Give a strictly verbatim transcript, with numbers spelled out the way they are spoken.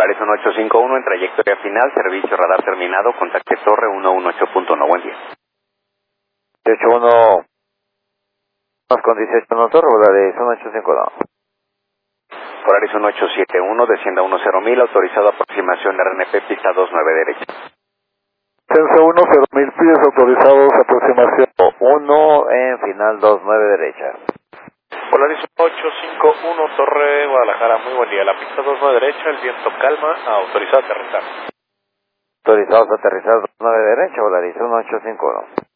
Polaris uno ocho cinco uno en trayectoria final, servicio radar terminado, contacte torre uno uno ocho punto uno, buen día. dieciocho uno, más con dieciocho uno torre, Polaris uno ocho cinco uno. Polaris uno ocho siete uno, descienda uno cero mil, autorizado aproximación de R N P, pista dos nueve derecha. Censo uno, cero mil pies, autorizados, aproximación uno en final dos nueve derecha. Polaris ocho cinco uno, Torre Guadalajara, muy buen día. La pista dos nueve derecha, el viento calma, autorizado a aterrizar. Autorizados, aterrizados dos nueve derecha, Polaris uno ocho cinco uno.